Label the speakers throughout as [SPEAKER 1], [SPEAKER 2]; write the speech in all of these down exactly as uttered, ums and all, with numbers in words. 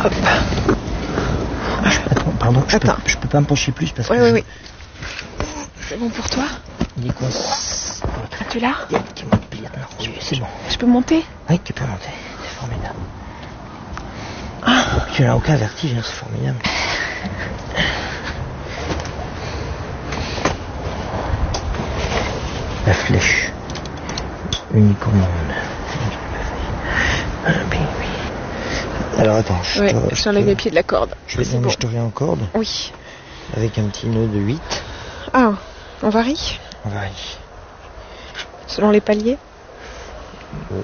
[SPEAKER 1] Hop. Attends, pardon, je peux,
[SPEAKER 2] Attends.
[SPEAKER 1] je peux pas me pencher plus parce
[SPEAKER 2] Oui,
[SPEAKER 1] que...
[SPEAKER 2] oui,
[SPEAKER 1] je...
[SPEAKER 2] oui. C'est bon pour toi?
[SPEAKER 1] Dis quoi?
[SPEAKER 2] Tu l'as?
[SPEAKER 1] Dis-moi de pire. Non, oui, c'est bon.
[SPEAKER 2] Je peux monter?
[SPEAKER 1] Oui, tu peux monter. C'est formidable. Ah, tu n'as aucun vertige, hein, c'est formidable. La flèche. Unique au monde. Ah, ben oui. Alors attends, je
[SPEAKER 2] Oui,
[SPEAKER 1] te...
[SPEAKER 2] je t'enlève les pieds de la corde.
[SPEAKER 1] Je vais
[SPEAKER 2] C'est
[SPEAKER 1] non,
[SPEAKER 2] bon.
[SPEAKER 1] mais je te reviens en corde.
[SPEAKER 2] Oui.
[SPEAKER 1] Avec un petit nœud de huit.
[SPEAKER 2] Ah, on varie?
[SPEAKER 1] On varie.
[SPEAKER 2] Selon les paliers?
[SPEAKER 1] Oh,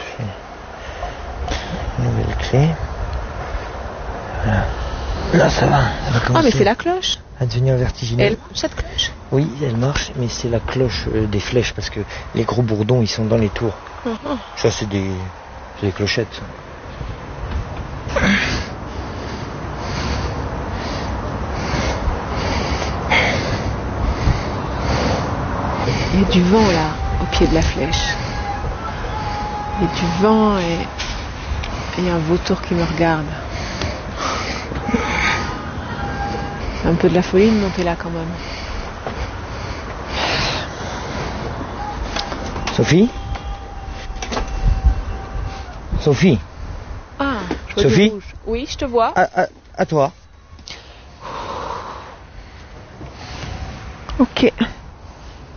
[SPEAKER 1] nouvelle clé. Voilà. Là, ça va. Ça va
[SPEAKER 2] Ah,
[SPEAKER 1] commencer
[SPEAKER 2] mais c'est la cloche.
[SPEAKER 1] à devenir
[SPEAKER 2] Et
[SPEAKER 1] vertigineux.
[SPEAKER 2] elle marche, cette cloche?
[SPEAKER 1] Oui, elle marche, mais c'est la cloche euh, des flèches parce que les gros bourdons, ils sont dans les tours.
[SPEAKER 2] Mhm.
[SPEAKER 1] Ça, c'est des, c'est des clochettes.
[SPEAKER 2] Il y a du vent là, au pied de la flèche. Il y a du vent et et il y a un vautour qui me regarde. Un peu de la folie de monter là quand même.
[SPEAKER 1] Sophie Sophie
[SPEAKER 2] Ah, je vois du
[SPEAKER 1] Sophie
[SPEAKER 2] rouge. Oui, je te vois.
[SPEAKER 1] à, à, à toi.
[SPEAKER 2] Ok.